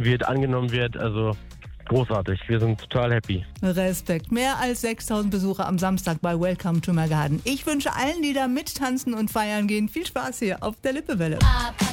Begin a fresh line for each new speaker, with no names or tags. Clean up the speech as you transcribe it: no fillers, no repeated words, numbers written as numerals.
wird, angenommen wird. Also großartig, wir sind total happy.
Respekt. Mehr als 6.000 Besucher am Samstag bei Welcome to my Garden. Ich wünsche allen, die da mittanzen und feiern gehen, viel Spaß hier auf der Lippewelle.